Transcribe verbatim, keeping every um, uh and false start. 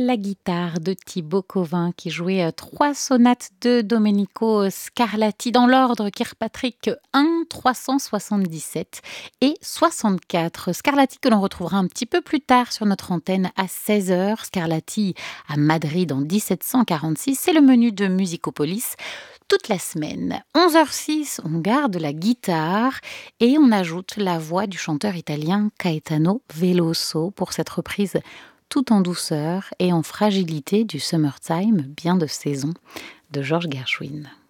la guitare de Thibaut Covin qui jouait euh, trois sonates de Domenico Scarlatti dans l'ordre Kirkpatrick un, trois cent soixante-dix-sept et soixante-quatre. Scarlatti que l'on retrouvera un petit peu plus tard sur notre antenne à seize heures. Scarlatti à Madrid en dix-sept cent quarante-six. C'est le menu de Musicopolis toute la semaine. onze heures six, on garde la guitare et on ajoute la voix du chanteur italien Caetano Veloso pour cette reprise tout en douceur et en fragilité du Summertime, bien de saison, de George Gershwin.